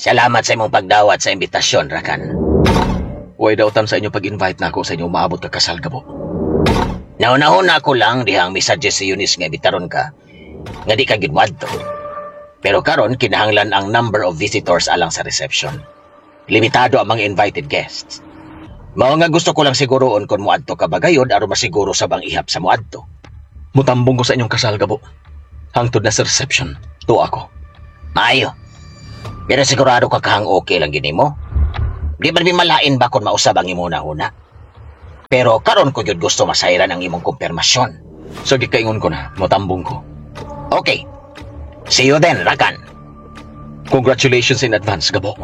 Salamat sa imong pagdawat sa imbitasyon, Rakan. Huwag dautan sa inyo pag-invite na ako sa inyo maabot ka kasal gabo. Nauna-una ko lang dihang misuggest si Eunice nga bitaron ka, nga di ka gidwadto. Pero karon kinahanglan ang number of visitors alang sa reception. Limitado ang mga invited guests. Mao nga gusto ko lang siguroon kung muadto ka bagayod aron masiguro sa bang ihap sa muadto. Mutambong ko sa inyong kasal gabo. Hangtod na sa reception, to ako. Maayo. Pero sigurado ka kahang okay lang gini mo. Di ba malain ba kung mausab ang imo una? Pero karon ko yun gusto masayran ang imong kumpirmasyon. So gikaingon ko na, mutambong ko. Okay. See you then, Rakan. Congratulations in advance, gabo.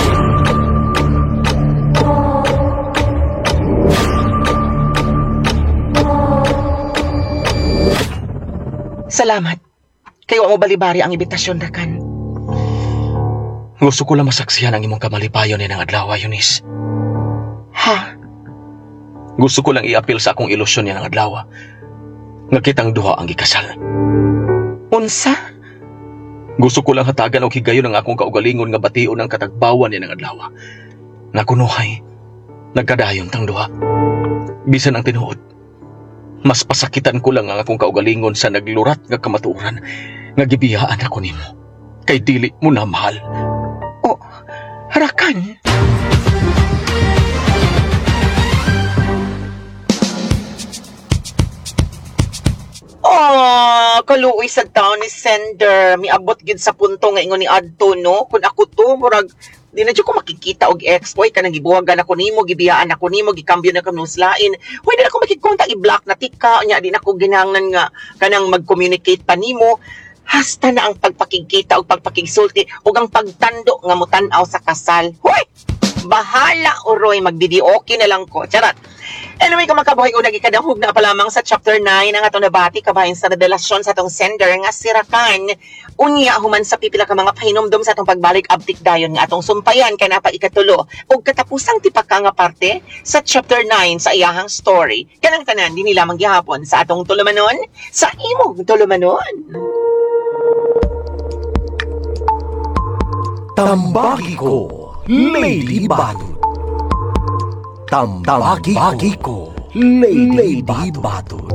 Salamat. Kayo mo balibari ang imbitasyon, Rakan. Gusto ko lang masaksihan ang imong kamalipayon ni ng adlaw, Eunice. Ha? Gusto ko lang i-appeal sa akong ilusyon ni ng adlaw. Nga kitang duha ang gikasal. Unsa? Gusto ko lang hatagan o higayon ang akong kaugalingon nga bation ng katagbawan ni ng adlaw. Nakunuhay, nagkadayon tang duha. Bisan ang tinuod, mas pasakitan ko lang ang akong kaugalingon sa naglurat nga kamatuoran nga gibiyaan ako nimo. Kay dili mo na mahal. Oh, Rakan. Oh, kaluoy sa town ni Sender. Miabot gid sa punto nga ingon ni Adto, no? Kung ako to, murag di na dyan ko makikita og ex-boy ka nang gibuhagan ako nimo, gibiyaan ako nimo, gikambyo na kami nuslain. Huwag na ako makikita i-block na tika, nya di na ko ginangan nga kanang mag-communicate pa nimo. Hasta na ang pagpakikita o pagpakigsulti o ang pagtando nga mutanaw sa kasal. Hoy! Bahala, Uroy. Magdidioki na lang ko. Charat. Anyway, kung makabuhay ko, nagikadahog na pa lamang sa chapter 9 ang atong nabati kabahin sa revelasyon sa atong sender nga si Rakan. Unya, human sa pipila ka mga pahinomdom sa atong pagbalik abtik dayon nga atong sumpayan kay napa ikatulo o katapusang tipaka nga parte sa chapter 9 sa iyahang story. Kanang tanan, di nila manggihapon sa atong tulumanon, sa imong tulumanon. Tambagi ko, Lady Batut. Tambagi ko, Lady Batut.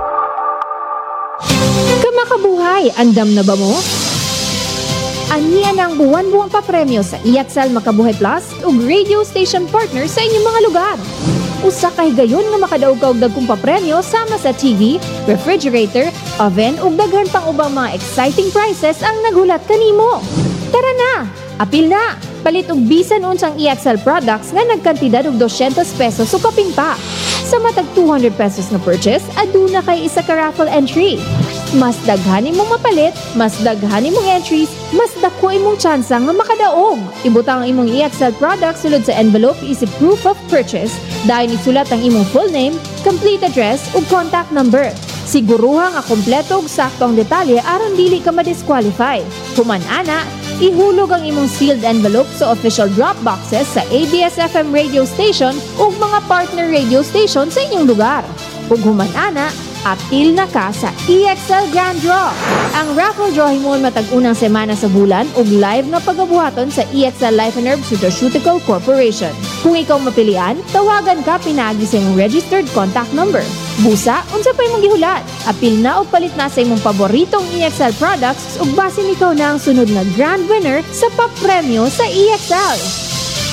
Kamakabuhay, andam na ba mo? Aniya ng buwan-buwang papremyo sa EXL Makabuhay Plus ug radio station partner sa inyong mga lugar. Usa ka higayon nga makadaog ka og dagkong papremyo sama sa TV, refrigerator, oven ug daghan pang ubang mga exciting prizes ang naghulat kanimo. Tara na! Apil na! Palit og bisan unsang EXL products nga nagkantidad og 200 pesos o kaping pa. Sa matag 200 pesos na purchase, aduna kay isa ka raffle entry. Mas daghan imong mapalit, mas daghan imong entries, mas dako imong tsansa nga makadaog. Ibutang ang imong EXL products sulod sa envelope isip proof of purchase, dahil isulat ang imong full name, complete address ug contact number. Siguruha nga kompleto ug sakto ang detalye aron dili ka ma-disqualify. Human ana, ihulog ang imong sealed envelope sa official drop boxes sa ABS-FM radio station ug mga partner radio station sa inyong lugar. Ug human ana, apil na ka sa EXL Grand Draw. Ang raffle draw himon matag unang semana sa bulan ug live na pagabuhaton sa EXL Life and Herbs Nutraceutical Corporation. Kung ikaw mapilian, tawagan ka pinaagi sa imong registered contact number. Busa, unsa pa imong gihulat? Apil na o palit na sa imong paboritong EXL products ug basin ikaw na ang sunod na grand winner sa papremyo sa EXL.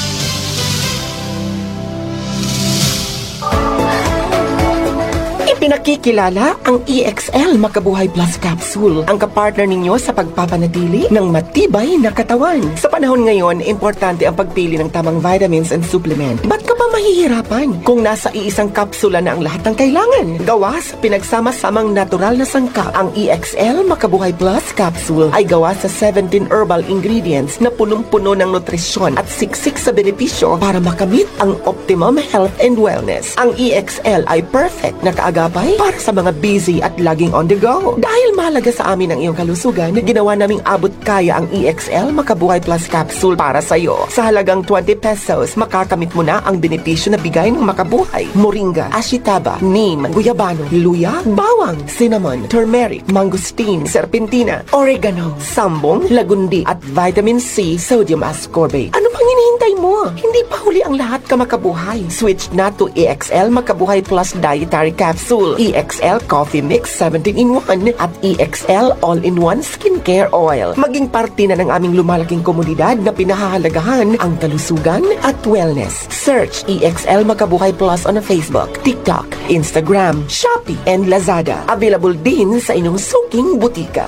Pinakikilala ang EXL Makabuhay Plus Capsule, ang kapartner ninyo sa pagpapanatili ng matibay na katawan. Sa panahon ngayon, importante ang pagpili ng tamang vitamins and supplement. Ba't ka pa mahihirapan kung nasa iisang kapsula na ang lahat ng kailangan? Gawa sa pinagsama-samang natural na sangkap, ang EXL Makabuhay Plus Capsule ay gawa sa 17 herbal ingredients na punong-puno ng nutrisyon at siksik sa benepisyo para makamit ang optimum health and wellness. Ang EXL ay perfect na kaagap gabay para sa mga busy at laging on the go. Dahil mahalaga sa amin ang iyong kalusugan, ginawa naming abot kaya ang EXL Makabuhay Plus Capsule para sa iyo. Sa halagang 20 pesos, makakamit mo na ang benepisyo na bigay ng Makabuhay. Moringa, ashitaba, neem, guyabano, luya, bawang, cinnamon, turmeric, mangosteen, serpentina, oregano, sambong, lagundi, at vitamin C sodium ascorbate. Ano pang hinihintay mo? Hindi pa huli ang lahat ka Makabuhay. Switch na to EXL Makabuhay Plus Dietary Capsule, EXL Coffee Mix 17-in-1 at EXL All-in-1 Skincare Oil. Maging parte na ng aming lumalaking komunidad na pinahahalagahan ang kalusugan at wellness. Search EXL Makabuhay Plus on Facebook, TikTok, Instagram, Shopee, and Lazada. Available din sa inyong suking butika.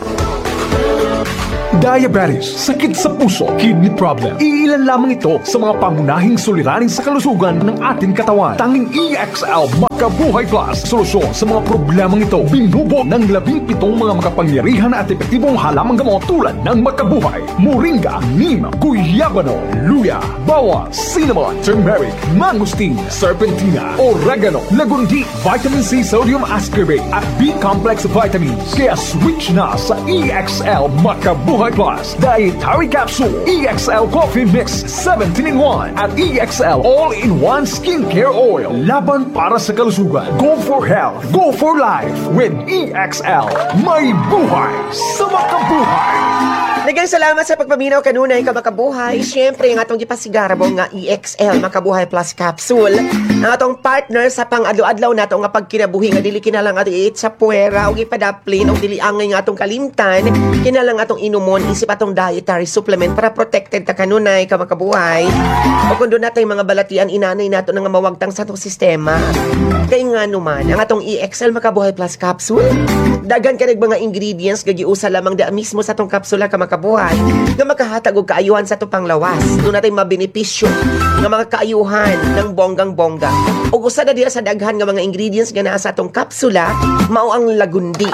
Diabetes, sakit sa puso, kidney problem. Iilan lamang ito sa mga pangunahing suliranin sa kalusugan ng ating katawan. Tanging EXL Makabuhay Plus, solusyon sa mga problemang ito. Binubo ng 17 mga makapangyarihan at epektibong halamang gamot tulad ng Makabuhay, Moringa, Neem, Guyabano, Luya, Bawang, Cinnamon, Turmeric, Mangosteen, Serpentina, Oregano, Lagundi, Vitamin C Sodium Ascorbate at B-Complex Vitamins. Kaya switch na sa EXL Makabuhay Plus Dietary Capsule, EXL Coffee Mix 17-in-1 at EXL All-in-1 Skincare Oil. Laban para sa kalusugan. Go for health. Go for life with EXL. May buhay sa makabuhay. Nagang salamat sa pagpaminaw kanunay ka Makabuhay. Siyempre, ang atong gipasigarabo nga EXL Makabuhay Plus Capsule. Ang atong partner sa pang-adlaw-adlaw nato nga pagkinabuhi nga dili kinalang ato iit sa puwera o gipadaplin o dili angay nga atong kalimtan. Kinalang atong inumon isip atong dietary supplement para protected ta kanunay ka Makabuhay. O kung doon natin mga balatian inanay nato nga mawagtang sa atong sistema. Kay nga naman, ang atong EXL Makabuhay Plus Capsule, dagan ka mga ingredients gagiusa lamang da mismo sa atong kapsula ka Makabuhay nga makahatag og kaayuhan sa atong panglawas. Doon natin mabenepisyo nga mga kaayuhan ng bonggang-bongga. O usa na diya sa daghan nga mga ingredients nga naa sa atong kapsula, mao ang lagundi.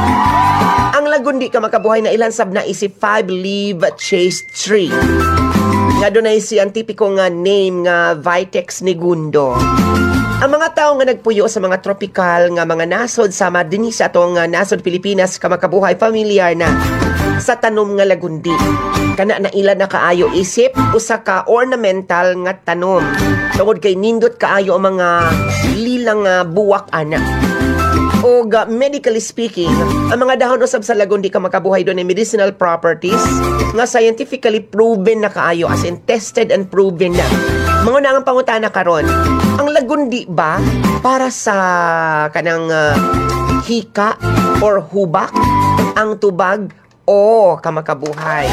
Ang lagundi ka Makabuhay na ilansab na isip 5-leaf chaste tree. Nga doon ay si ang tipiko nga name nga Vitex negundo. Ang mga tao nga nagpuyo sa mga tropical nga mga nasod sama din sa atong nasod Pilipinas ka Makabuhay familiar na sa tanom nga lagundi. Kana na ilan na kaayo isip usa ka ornamental nga tanom. Tungod kay nindot kaayo ang mga lilang buwak ana. O medically speaking, ang mga dahon usab sa lagundi ka Makabuhay doon ay medicinal properties nga scientifically proven na kaayo, as in tested and proven na. Mga na ang pangutana karon, ang lagundi ba para sa kanang hika or hubak, ang tubag o kamakabuhay?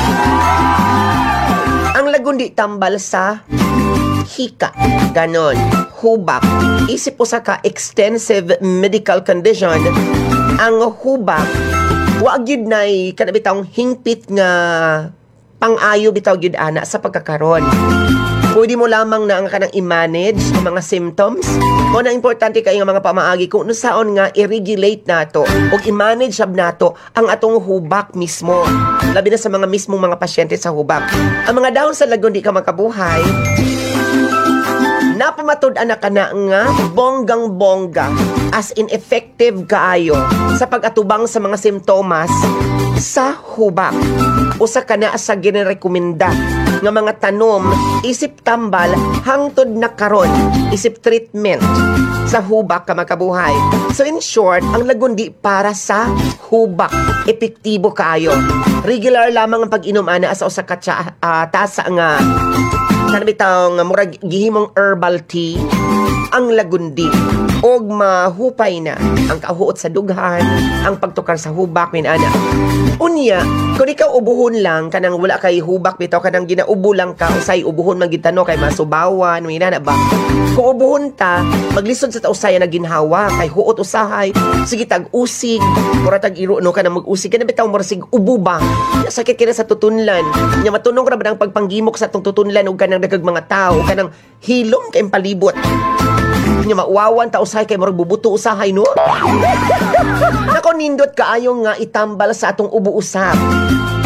Ang lagundi tambal sa hika, ganon, hubak. Isip po sa ka-extensive medical condition, ang hubak, wag yun na'y kanabitang hingpit nga pang-ayo bitaw yun ana sa pagkakaroon. Pwede mo lamang na ang kanang i-manage ang mga symptoms. Kung na importante kayo nga mga pamaagi kung ano saon nga i-regulate nato o i-manage sab nato ang atong hubak mismo. Labi na sa mga mismong mga pasyente sa hubak. Ang mga dahon sa lagundi ka Makabuhay, napamatod-an na ka na nga bonggang-bongga, as in effective kaayo sa pag-atubang sa mga simptomas sa hubak. Usa ka na sa ginirekomenda nga mga tanom isip tambal hangtod na karon, isip treatment sa hubak ka Makabuhay. So in short, ang lagundi para sa hubak, epektibo kaayo. Regular lamang ang pag-inom ana sa usa ka tasa nga kanabitang murag gihimong herbal tea ang lagundi. Og mahupay na ang kahuot sa dughan, ang pagtukar sa hubak minana. Unya, kung ikaw ubuhon lang kanang wala kay hubak bitaw kanang ginaubo lang ka usay ubuhon man gitano kay masubawan minana ba. Kung ubuhon ta, maglisod sa usay na ginhawa kay huot usahay, sige tag-usig, mura tag-iro no kanang mag-usig kana bitaw mura sig ubo ba. Sakit kina sa tutunlan. Nya matunong ra ba ang pagpanggimok sa atong tutunlan ug kanang dagag mga tao kanang hilom kay palibot. Nya mauwawan ta usahay kay murag bubuto usahay no. Nako nindot kaayo nga itambal sa atong ubo usab.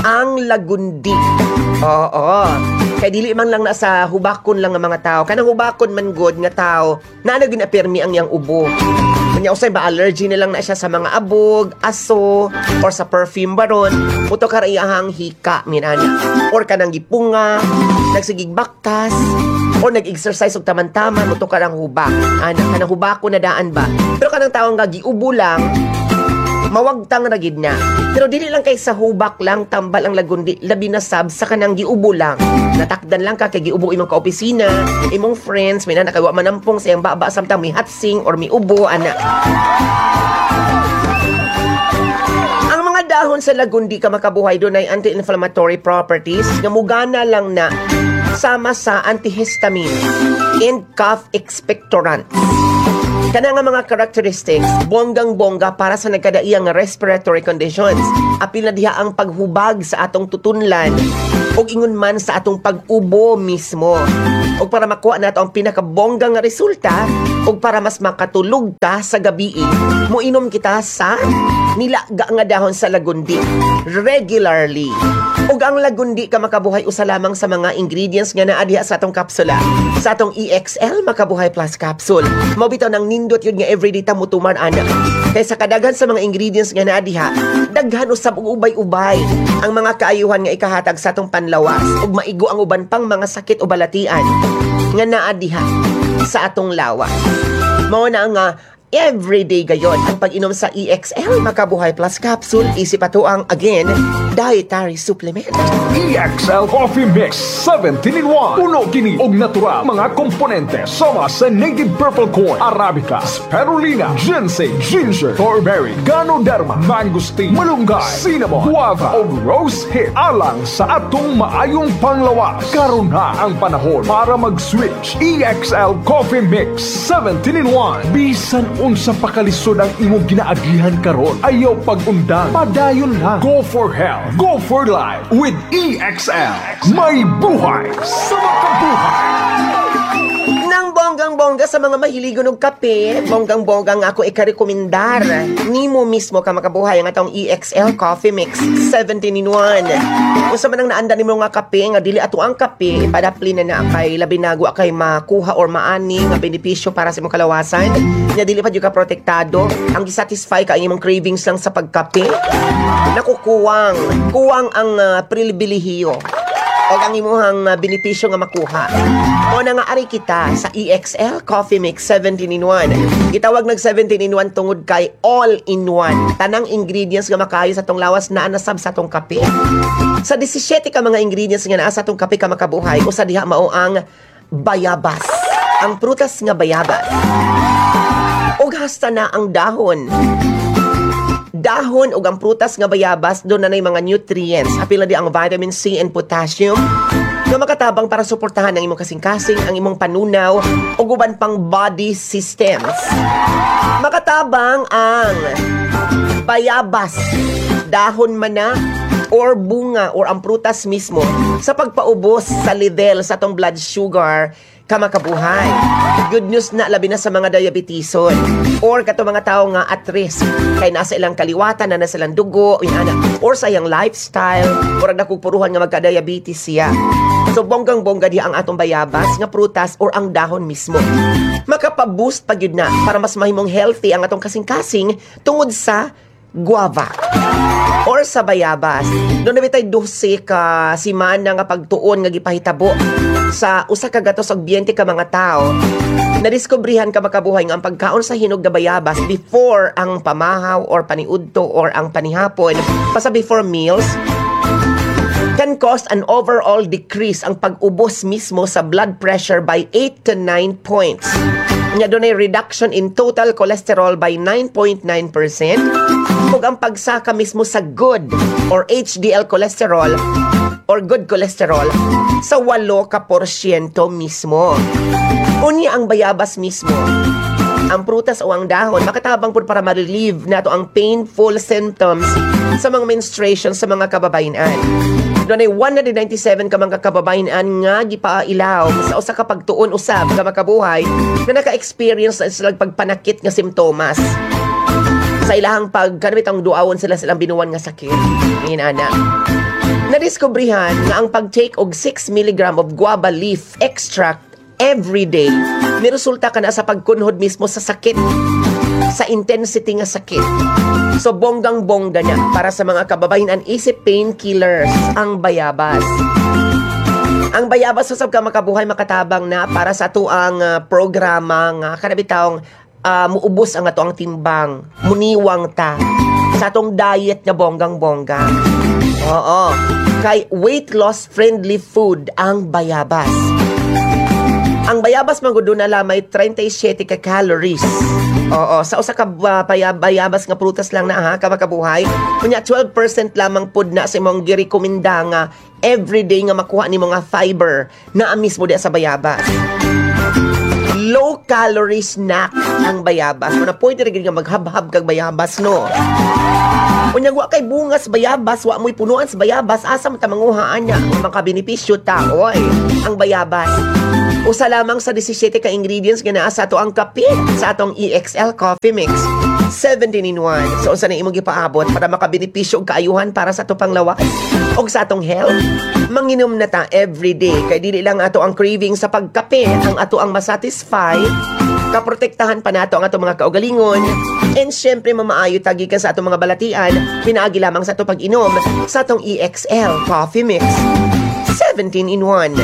ang lagundi. Oo. Kay dili man lang nasa hubakon lang ang mga tao. Kanang hubakon man good nga tao na nagin-apirmi ang yang ubo. Kanya usay ba allergy na lang na siya sa mga abog, aso, or sa perfume baron, muto ka rayahang hika minana. Or kanang gipunga, nagsigig baktas, or nag-exercise og taman-taman, muto ka ng hubak. Kanang hubakon na daan ba? Pero kanang tao nga giubo lang, mawagtang ragid na. Pero dili lang kay sa hubak lang tambal ang lagundi, labi na sab sa kanang giubo lang. Natakdan lang ka kay giubo imong kaopisina, imong friends, may nakagawa manampong sa iyang baba samtang may hatsing or may ubo ana. Ang mga dahon sa lagundi ka makabuhay doon ay anti-inflammatory properties nga mugana lang na sama sa antihistamine and cough expectorant. Kana nga mga characteristics, bonggang-bongga para sa nagkadaiyang respiratory conditions. Apil na diha ang paghubag sa atong tutunlan o ingon man sa atong pag-ubo mismo. O para makuha nato ang pinakabonggang resulta o para mas makatulog ka sa gabi, moinom kita sa nilaga nga dahon sa lagundi regularly. Ug ang lagundi ka makabuhay usa lamang sa mga ingredients nga naa diha sa atong kapsula. Sa atong EXL Makabuhay Plus capsule. Mao bitaw nang nindot yun nga everyday ta mutumar ana. Kay sa kadaghan sa mga ingredients nga naa diha, daghan usab og ubay-ubay ang mga kaayuhan nga ikahatag sa atong panlawas ug maigo ang uban pang mga sakit o balatian nga naa diha sa atong lawas. Mao na nga everyday gayon ang pag-inom sa EXL Makabuhay Plus capsule. Isip ato ang again dietary supplement. EXL Coffee Mix 17-in-1. Puno kini og natural mga komponente sama sa native purple corn, arabica, spirulina, ginseng, ginger, thornberry, ganoderma, mangosteen, malunggay, cinnamon, guava ug rose hip alang sa atong maayong panglawas. Karon na ang panahon para mag-switch. EXL Coffee Mix 17-in-1. Bisan unsa pakalisod ang imong ginaagihan karon, ayaw pag-undang, padayon lang. Go for health, go for life with EXL. May buhay sa makabuhay. Nang bonggang-bongga sa mga mahiligon og kape, bonggang-bongga nga ako ikarekomendar. Nimo mismo ka makabuhay ang atong EXL Coffee Mix 17-in-1. Kung sa manang naanda nimo nga kape, nga dili ato ang kape, padapli na kay labi nagwa kay makuha or maani nga benepisyo para sa imong kalawasan. Nya dili pa jud ka protektado, ang gisatisfy ka ang imong cravings lang sa pagkape. Kuwang ang pribilehiyo o ang imuhang benepisyo nga makuha. O na nga ari kita sa EXL Coffee Mix 17-in-1. Gitawag nag 17-in-1 tungod kay all-in-one. Tanang ingredients nga makayo sa tong lawas na nasab sa tong kape. Sa 17 ka mga ingredients nga naa sa tong kape ka makabuhay, usa diha mao ang bayabas. Ang prutas nga bayabas. Og hasta na ang dahon ug ang prutas nga bayabas doon na mga nutrients. Apil na di ang vitamin C and potassium nga makatabang para suportahan ang imong kasing-kasing, ang imong panunaw ug uban pang body systems. Makatabang ang bayabas, dahon man na or bunga or ang prutas mismo sa pagpaubos sa level sa atong blood sugar ka makabuhay. Good news na labi na sa mga diabetison or kato mga tao nga at risk kay nasa ilang kaliwatan na nasa ilang dugo or sa iyang lifestyle or nagkupuruhan nga magka-diabetes siya. So bonggang-bongga di ang atong bayabas nga prutas or ang dahon mismo. Makapaboost pa gyud na para mas mahimong healthy ang atong kasing-kasing tungod sa guava or sa bayabas. Doon na bitay 12 ka simana nga pagtuon nga gipahitabo sa usa ka gatos og 20 ka mga tao. Nadiskubrihan ka makabuhay nga ang pagkaon sa hinog na bayabas before ang pamahaw or paniudto or ang panihapon pa sa before meals can cause an overall decrease ang pag-ubos mismo sa blood pressure by 8 to 9 points. Nya doon ay reduction in total cholesterol by 9.9%. Ug ang pagsaka mismo sa good or HDL cholesterol or good cholesterol sa 8% mismo. Unya ang bayabas mismo, ang prutas o ang dahon, makatabang po para ma-relieve nato ang painful symptoms sa mga menstruation sa mga kababayan. Doon ay 197 ka mga kababayan nga gipailaw sa usa ka pagtuon usab ka makabuhay na naka-experience sa silang pagpanakit nga simptomas. Sa ilahang pagkanabit ang duawon silang binuwan nga sakit. Ngayon, anak. Nadiskubrihan nga ang pag-take og 6 mg of guava leaf extract every day niresulta ka na sa pagkunhod mismo sa sakit, sa intensity nga sakit. So bonggang-bongga na para sa mga kababayan isip painkillers ang bayabas. Ang bayabas usab ka makabuhay makatabang na para sa tuang programa nga kanabitawng muubos ang ato ang timbang, muniwang ta sa atong diet nga bonggang-bongga. Oo, kay weight loss friendly food ang bayabas. Ang bayabas manggod na lamay 37 ka calories. Oo, sa usa ka bayabas nga prutas lang na ha, kamakabuhay. Kunya 12% lamang pud na sa imong girekomenda nga everyday nga makuha ni mga fiber na mismo di sa bayabas. Low calorie snack ang bayabas. Muna pwede rin nga maghab-hab kag bayabas, no? Unyag wa kay bungas bayabas, wa mo'y punuan sa bayabas, asa mo tamanguhaan niya ang mga benepisyo ta, oy, ang bayabas. Usa lamang sa 17 ka ingredients nga naa sa ato ang kape sa atong EXL Coffee Mix. 17 in 1. So, usa na imong gipaabot para makabenepisyo og kaayuhan para sa ato panglawas og sa atong health. Manginom na ta everyday kay dili lang ato ang craving sa pagkape ang ato ang masatisfy, kaprotektahan pa nato ang ato mga kaugalingon, and syempre mamaayo tagikan sa atong mga balatian, pinaagi lamang sa ato pag-inom sa atong EXL Coffee Mix. 17 in 1.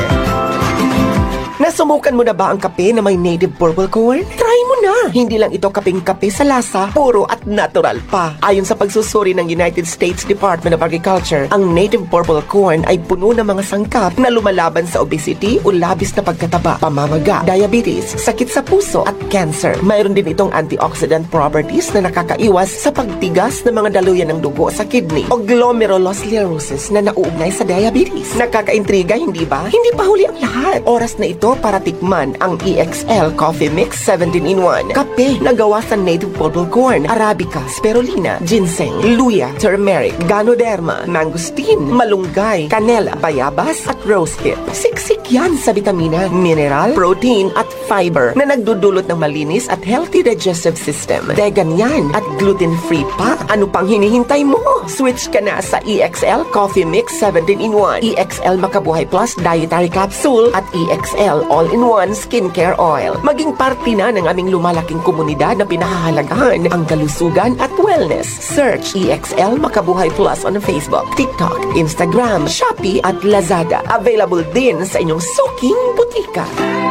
Nasubukan mo na ba ang kape na may native purple corn? Try mo na! Hindi lang ito kapeng kape sa lasa, puro at natural pa. Ayon sa pagsusuri ng United States Department of Agriculture, ang native purple corn ay puno ng mga sangkap na lumalaban sa obesity o labis na pagkataba, pamamaga, diabetes, sakit sa puso at cancer. Mayroon din itong antioxidant properties na nakakaiwas sa pagtigas ng mga daluyan ng dugo sa kidney o glomerulosclerosis na nauugnay sa diabetes. Nakakaintriga, hindi ba? Hindi pa huli ang lahat. Oras na ito para tikman ang EXL Coffee Mix 17 in 1. Kape na gawa sa native purple corn, arabica, spirulina, ginseng, luya, turmeric, ganoderma, mangosteen, malunggay, canela, bayabas at rosehip. Siksik yan sa vitamina, mineral, protein at fiber na nagdudulot ng malinis at healthy digestive system. Vegan yan at gluten-free pa. Ano pang hinihintay mo? Switch ka na sa EXL Coffee Mix 17 in 1, EXL Makabuhay Plus Dietary Capsule at EXL All-in-One Skincare Oil. Maging parte na ng aming lumalaking komunidad na pinahahalagahan ang kalusugan at wellness. Search EXL Makabuhay Plus on Facebook, TikTok, Instagram, Shopee at Lazada. Available din sa inyong suking butika.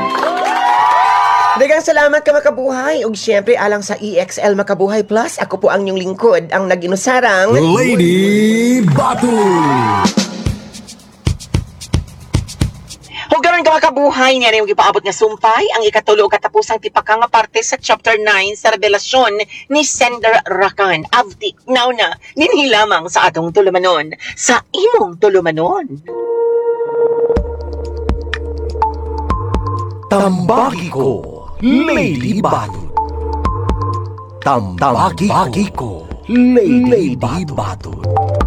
Daghang salamat ka makabuhay ug syempre alang sa EXL Makabuhay Plus, ako po ang inyong lingkod, ang nag-inusarang Lady Batu. Hugaran ka makabuhay niya na yung ipaabot nga sumpay ang ikatulo o katapusang tipaka nga parte sa Chapter 9 sa revelasyon ni Sender Rakan. Avtik, now na, ninhi lamang sa atong tulumanon. Sa imong tulumanon. Tambaki ko, Lady Batu. Tambaki ko, Lady Batu.